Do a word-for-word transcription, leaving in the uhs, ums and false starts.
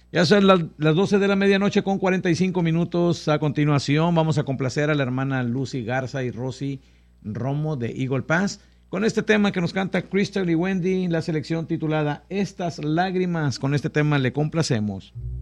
Ya son las, las doce de la medianoche con cuarenta y cinco minutos. A continuación vamos a complacer a la hermana Lucy Garza y Rosy Romo de Eagle Pass con este tema que nos canta Crystal y Wendy, la selección titulada Estas Lágrimas. Con este tema le complacemos.